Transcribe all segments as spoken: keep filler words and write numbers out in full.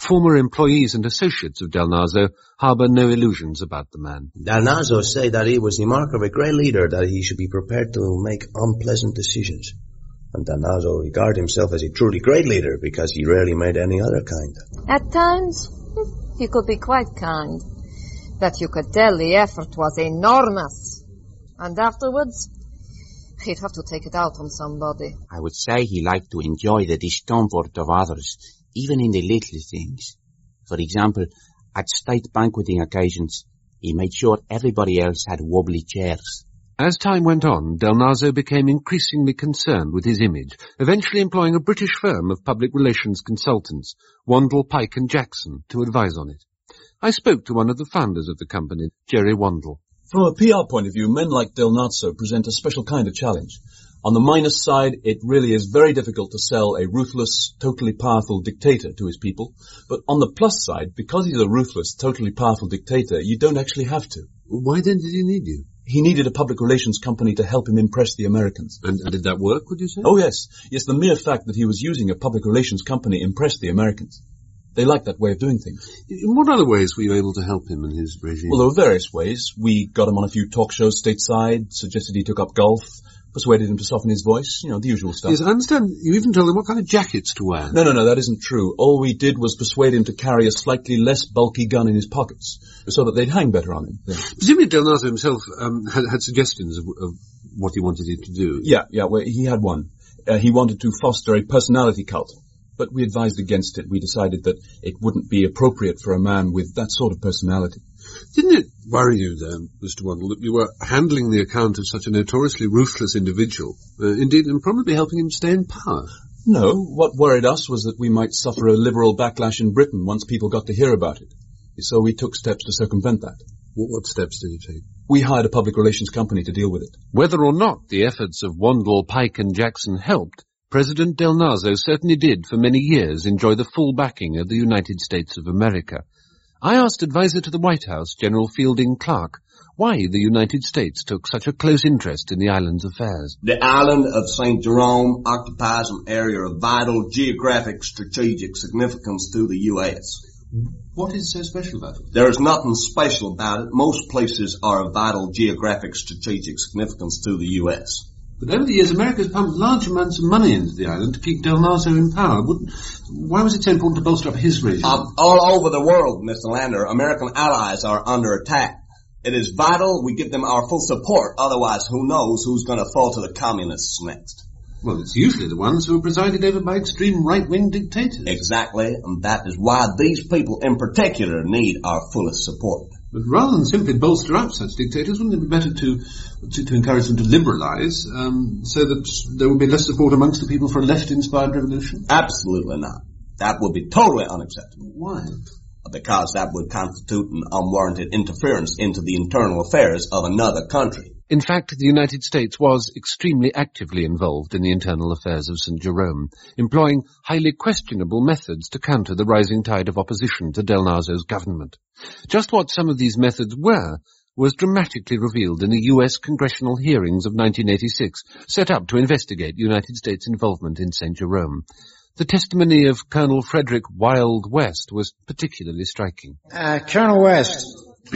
former employees and associates of Del Naso harbour no illusions about the man. Del Naso said that he was the mark of a great leader, that he should be prepared to make unpleasant decisions. And Del Naso regarded himself as a truly great leader because he rarely made any other kind. At times, he could be quite kind. But you could tell the effort was enormous. And afterwards, he'd have to take it out on somebody. I would say he liked to enjoy the discomfort of others, even in the little things. For example, at state banqueting occasions, he made sure everybody else had wobbly chairs. As time went on, Del Naso became increasingly concerned with his image, eventually employing a British firm of public relations consultants, Wandle, Pike and Jackson, to advise on it. I spoke to one of the founders of the company, Jerry Wandle. From a P R point of view, men like Del Naso present a special kind of challenge. On the minus side, it really is very difficult to sell a ruthless, totally powerful dictator to his people. But on the plus side, because he's a ruthless, totally powerful dictator, you don't actually have to. Why then did he need you? He needed a public relations company to help him impress the Americans. And, and did that work, would you say? Oh, yes. Yes, the mere fact that he was using a public relations company impressed the Americans. They liked that way of doing things. In what other ways were you able to help him in his regime? Well, there were various ways. We got him on a few talk shows stateside, suggested he took up golf, persuaded him to soften his voice, you know, the usual stuff. Yes, I understand. You even told him what kind of jackets to wear. No, no, no, that isn't true. All we did was persuade him to carry a slightly less bulky gun in his pockets, so that they'd hang better on him. Yeah. Presumably Del Naso himself um, had, had suggestions of, of what he wanted it to do. Yeah, yeah, well, he had one. Uh, he wanted to foster a personality cult. But we advised against it. We decided that it wouldn't be appropriate for a man with that sort of personality. Didn't it worry you, then, Mister Wandle, that you were handling the account of such a notoriously ruthless individual, uh, indeed, and probably helping him stay in power? No, what worried us was that we might suffer a liberal backlash in Britain once people got to hear about it. So we took steps to circumvent that. What, what steps did you take? We hired a public relations company to deal with it. Whether or not the efforts of Wandle, Pike and Jackson helped, President Del Naso certainly did for many years enjoy the full backing of the United States of America. I asked advisor to the White House, General Fielding Clark, why the United States took such a close interest in the island's affairs. The island of Saint Jerome occupies an area of vital geographic strategic significance to the U S What is so special about it? There is nothing special about it. Most places are of vital geographic strategic significance to the U S But over the years, America has pumped large amounts of money into the island to keep Del Naso in power. Wouldn't, why was it so important to bolster up his regime? Um, all over the world, Mister Lander, American allies are under attack. It is vital we give them our full support. Otherwise, who knows who's going to fall to the communists next. Well, it's usually the ones who are presided over by extreme right-wing dictators. Exactly, and that is why these people in particular need our fullest support. But rather than simply bolster up such dictators, wouldn't it be better to to, to encourage them to liberalise, um, so that there would be less support amongst the people for a left-inspired revolution? Absolutely not. That would be totally unacceptable. Why? Because that would constitute an unwarranted interference into the internal affairs of another country. In fact, the United States was extremely actively involved in the internal affairs of Saint Jerome, employing highly questionable methods to counter the rising tide of opposition to Del Naso's government. Just what some of these methods were was dramatically revealed in the U S congressional hearings of nineteen eighty-six, set up to investigate United States involvement in Saint Jerome. The testimony of Colonel Frederick Wild West was particularly striking. Uh, Colonel West,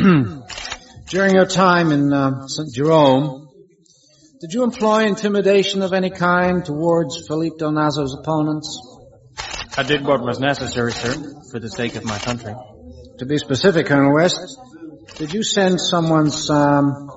during your time in uh, Saint Jerome, did you employ intimidation of any kind towards Philippe Del Naso's opponents? I did what was necessary, sir, for the sake of my country. To be specific, Colonel West, did you send someone's um,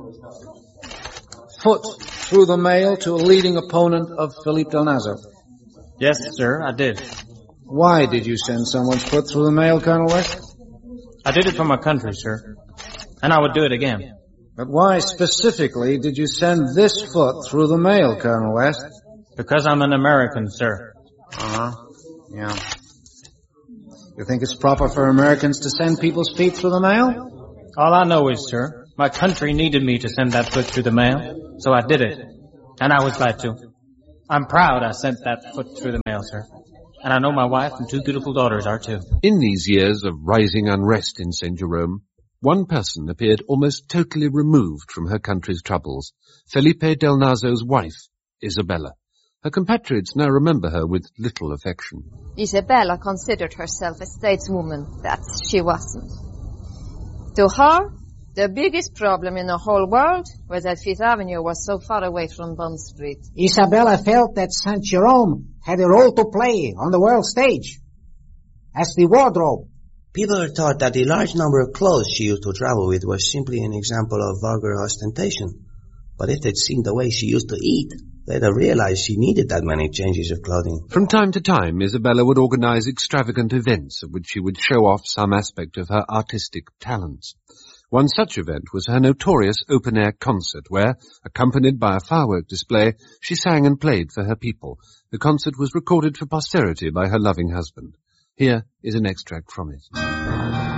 foot through the mail to a leading opponent of Philippe Del Naso? Yes, sir, I did. Why did you send someone's foot through the mail, Colonel West? I did it for my country, sir. And I would do it again. But why specifically did you send this foot through the mail, Colonel West? Because I'm an American, sir. Uh-huh. Yeah. You think it's proper for Americans to send people's feet through the mail? All I know is, sir, my country needed me to send that foot through the mail, so I did it. And I was glad to. I'm proud I sent that foot through the mail, sir. And I know my wife and two beautiful daughters are too. In these years of rising unrest in Saint Jerome, one person appeared almost totally removed from her country's troubles, Felipe Del Naso's wife, Isabella. Her compatriots now remember her with little affection. Isabella considered herself a stateswoman. That she wasn't. To her, the biggest problem in the whole world was that Fifth Avenue was so far away from Bond Street. Isabella felt that Saint Jerome had a role to play on the world stage as the wardrobe. People had thought that the large number of clothes she used to travel with was simply an example of vulgar ostentation. But if they'd seen the way she used to eat, they'd have realized she needed that many changes of clothing. From time to time, Isabella would organize extravagant events at which she would show off some aspect of her artistic talents. One such event was her notorious open-air concert where, accompanied by a firework display, she sang and played for her people. The concert was recorded for posterity by her loving husband. Here is an extract from it.